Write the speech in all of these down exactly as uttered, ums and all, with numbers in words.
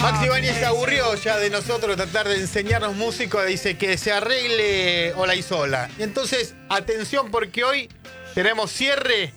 Maxi Bañez se aburrió ya de nosotros tratar de enseñarnos música, dice que se arregle Olaizola. Y entonces, atención porque hoy tenemos cierre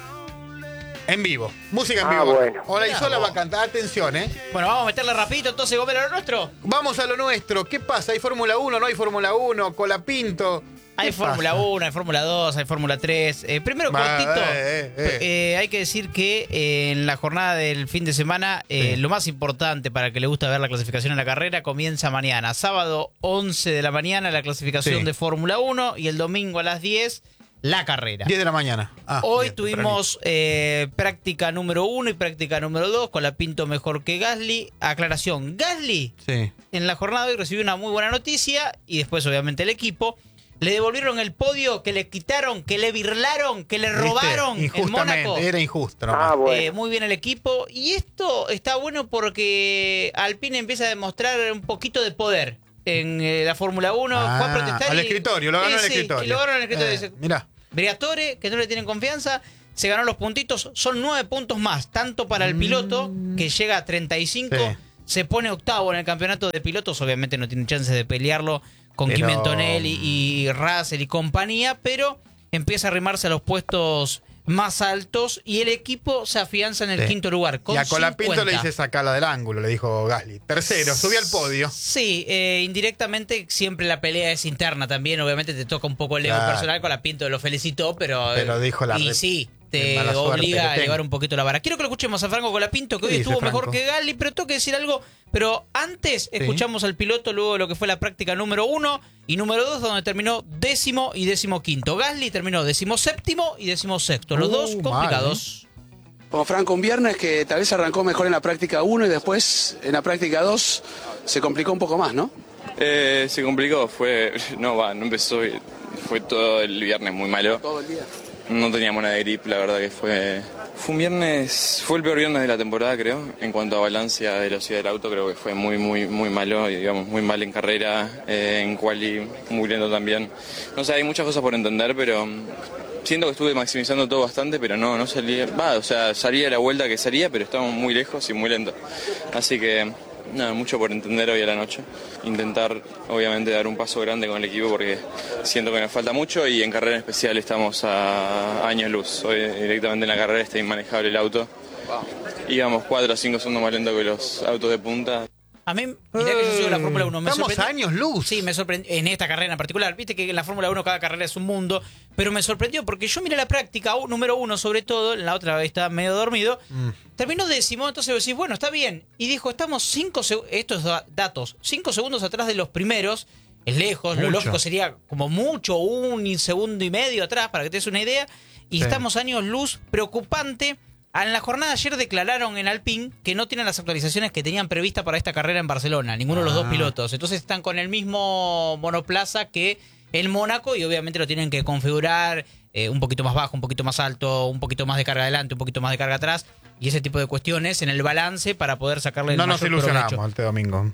en vivo, música en Ah, vivo. bueno. Olaizola va a cantar, atención, ¿eh? Bueno, vamos a meterle rapidito, entonces, Gómez, a lo nuestro. Vamos a lo nuestro. ¿Qué pasa? ¿Hay Fórmula uno? ¿No hay Fórmula uno? ¿Colapinto? Hay Fórmula uno, hay Fórmula dos, hay Fórmula tres. Eh, primero, Va, cortito, eh, eh, eh, hay que decir que eh, en la jornada del fin de semana, eh, Sí. lo más importante para el que le gusta ver la clasificación en la carrera comienza mañana. Sábado, once de la mañana, la clasificación Sí. de Fórmula uno y el domingo a las diez, la carrera. diez de la mañana. Ah, Hoy bien, tuvimos eh, práctica número uno y práctica número dos, con la Pinto mejor que Gasly. Aclaración, Gasly Sí. en la jornada de hoy recibió una muy buena noticia y después obviamente el equipo. Le devolvieron el podio que le quitaron, que le birlaron, que le ¿Viste? robaron en Injustamente, Mónaco. era injusto. Ah, nomás. bueno. Eh, muy bien el equipo. Y esto está bueno porque Alpine empieza a demostrar un poquito de poder en eh, la Fórmula uno. Ah, Fue a protestar al y- escritorio, lo ganó Sí, al sí, escritorio. y lo ganó en el escritorio. Eh, Dice, mirá. Briatore, que no le tienen confianza, se ganó los puntitos. Son nueve puntos más, tanto para el piloto, que llega a treinta y cinco. Sí. Se pone octavo en el campeonato de pilotos. Obviamente no tiene chance de pelearlo con Pero- Kimi Antonelli y Russell y compañía, pero empieza a arrimarse a los puestos más altos y el equipo se afianza en el Sí. quinto lugar. Con Y a Colapinto cincuenta. le dice sacala del ángulo, le dijo Gasly. Tercero, subí al podio. Sí, eh, indirectamente siempre la pelea es interna también. Obviamente te toca un poco el ego Claro. personal. Colapinto lo felicitó, pero. Pero dijo la Y re- sí, de te mala suerte obliga que a tengo. elevar un poquito la vara. Quiero que lo escuchemos a Franco Colapinto, que ¿Qué hoy dice estuvo mejor Franco? que Gasly, pero tengo que decir algo. Pero antes escuchamos al piloto luego de lo que fue la práctica número uno y número dos, donde terminó décimo y décimo quinto. Gasly terminó décimo séptimo y décimo sexto. Los Uh, dos mal, complicados. Como Franco, un viernes que tal vez arrancó mejor en la práctica uno y después en la práctica dos se complicó un poco más, ¿no? Eh, se complicó, fue. No, va, no empezó. y Fue todo el viernes muy malo. Todo el día. No teníamos nada de grip, la verdad que fue. Fue un viernes. Fue el peor viernes de la temporada, creo. En cuanto a balance de velocidad del auto, creo que fue muy, muy, muy malo. Y digamos, muy mal en carrera, eh, en quali, muy lento también. No sé, hay muchas cosas por entender, pero. Siento que estuve maximizando todo bastante, pero no, no salía. Va, o sea, salía la vuelta que salía, pero estábamos muy lejos y muy lento. Así que, nada, mucho por entender hoy a la noche. Intentar, obviamente, dar un paso grande con el equipo porque siento que nos falta mucho y en carrera en especial estamos a años luz. Hoy directamente en la carrera está inmanejable el auto. Íbamos cuatro o cinco segundos más lento que los autos de punta. A mí, mirá que yo sigo la Fórmula uno. Me Estamos sorprendió- a años luz. Sí, me sorprendió. En esta carrera en particular. Viste que en la Fórmula uno cada carrera es un mundo. Pero me sorprendió porque yo miré la práctica u- número uno, sobre todo. En la otra estaba medio dormido. Mm. Terminó décimo. Entonces vos decís, bueno, está bien. Y dijo, estamos cinco segundos. Estos da- datos. Cinco segundos atrás de los primeros. Es lejos. Lo Mucho. lógico sería como mucho, un segundo y medio atrás, para que te des una idea. Y Sí. estamos años luz. Preocupante. En la jornada ayer declararon en Alpine que no tienen las actualizaciones que tenían prevista para esta carrera en Barcelona, ninguno de los dos Ah. pilotos. Entonces están con el mismo monoplaza que el Mónaco y obviamente lo tienen que configurar eh, un poquito más bajo, un poquito más alto, un poquito más de carga adelante, un poquito más de carga atrás y ese tipo de cuestiones en el balance para poder sacarle el No nos mayor ilusionamos provecho. este domingo.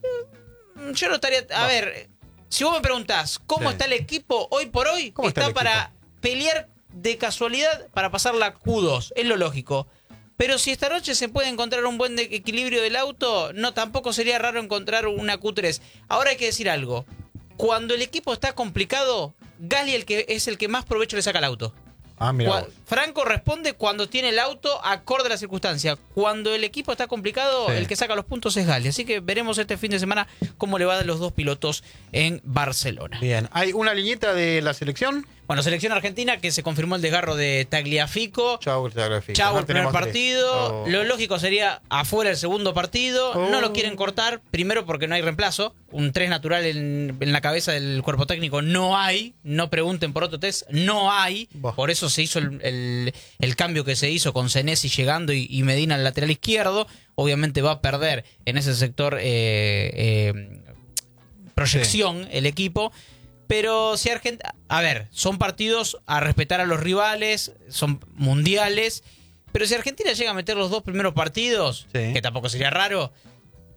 Yo no estaría... A ver, si vos me preguntás cómo Sí. está el equipo hoy por hoy, ¿Cómo está está, el para pelear de casualidad para pasar la Q dos, es lo lógico. Pero si esta noche se puede encontrar un buen de- equilibrio del auto, no, tampoco sería raro encontrar una Q tres. Ahora hay que decir algo. Cuando el equipo está complicado, Gasly el que es el que más provecho le saca al auto. Ah, mira. Cua- Franco responde cuando tiene el auto acorde a la circunstancia. Cuando el equipo está complicado, Sí. el que saca los puntos es Gasly. Así que veremos este fin de semana cómo le va a los dos pilotos en Barcelona. Bien. ¿Hay una liñeta de la selección? Bueno, selección argentina que se confirmó el desgarro de Tagliafico. Chau, te agradezco. Chau, No el primer tenemos tres. partido. Oh. Lo lógico sería afuera el segundo partido. Oh. No lo quieren cortar. Primero porque no hay reemplazo. Un tres natural en, en la cabeza del cuerpo técnico no hay. No pregunten por otro test. No hay. Bah. Por eso se hizo el, el- el cambio que se hizo con Senesi llegando y, y Medina al lateral izquierdo. Obviamente va a perder en ese sector eh, eh, proyección el equipo. Pero si Argentina... A ver, son partidos a respetar a los rivales, son mundiales. Pero si Argentina llega a meter los dos primeros partidos, Sí. que tampoco sería raro,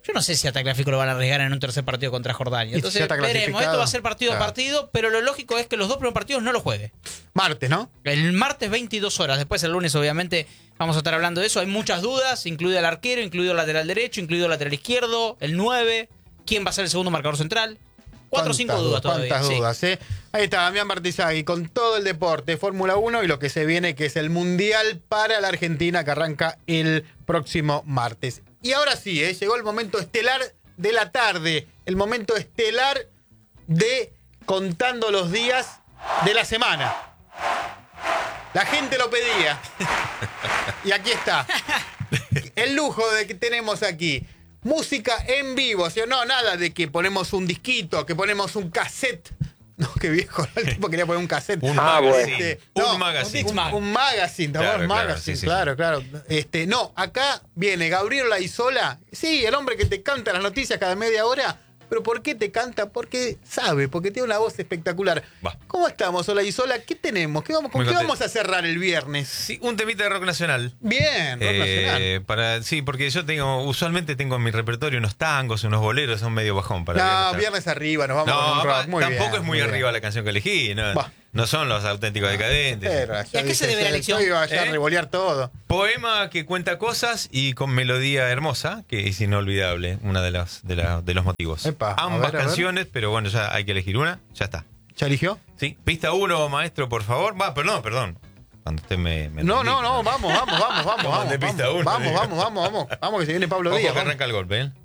Yo no sé si a Tagliafico lo van a arriesgar en un tercer partido contra Jordania. Entonces, si veremos. Esto va a ser partido claro. a partido, pero lo lógico es que los dos primeros partidos no los juegue. Martes, ¿no? El martes veintidós horas. Después el lunes, obviamente, vamos a estar hablando de eso. Hay muchas dudas, incluido el arquero, incluido el lateral derecho, incluido el lateral izquierdo, el nueve. ¿Quién va a ser el segundo marcador central? Cuatro o cinco dudas todavía. Cuántas sí. dudas, ¿eh? Ahí está, Damián Martizagui con todo el deporte, Fórmula uno y lo que se viene, que es el Mundial para la Argentina, que arranca el próximo martes. Y ahora sí, ¿eh? Llegó el momento estelar de la tarde, el momento estelar de contando los días de la semana. La gente lo pedía. Y aquí está. El lujo de que tenemos aquí. Música en vivo, o sea, no, nada de que ponemos un disquito, que ponemos un cassette. No, qué viejo, ¿no? El tipo quería poner un cassette. Un ah, magazine. Este, un no, magazine. Un, un magazine, ¿te claro, un claro, magazine, sí, sí. claro, claro. Este, no, acá viene Gabriel Laizola, sí, el hombre que te canta las noticias cada media hora. ¿Pero por qué te canta? Porque sabe, porque tiene una voz espectacular. Va. ¿Cómo estamos, Olaizola? ¿Qué tenemos? ¿Qué vamos, ¿Con Muy qué contento. vamos a cerrar el viernes? Sí, un temita de rock nacional. Bien, rock Eh, nacional. para, sí, porque yo tengo, usualmente tengo en mi repertorio unos tangos, unos boleros, son medio bajón para No, viernes. viernes arriba, nos vamos No, con un rock. Muy tampoco bien, es muy, bien. arriba la canción que elegí, no, Bah. no son los auténticos decadentes. Pero, ¿Y a qué se debe la elección? Yo iba allá a ¿Eh? revolear todo. Poema que cuenta cosas y con melodía hermosa, que es inolvidable, una de las de, la- de los motivos. Epa, a Ambas ver, a ver. canciones, pero bueno, ya hay que elegir una, ya está. ¿Ya eligió? Sí, pista uno, maestro, por favor. Va, perdón, perdón. Cuando usted me, me No, entendí. no, no, vamos, vamos, vamos, vamos. Vamos de Vamos, pista uno, vamos, digo. vamos, vamos, vamos. Vamos, que se viene Pablo Ojo Díaz. que vamos. arranca el golpe, ¿eh?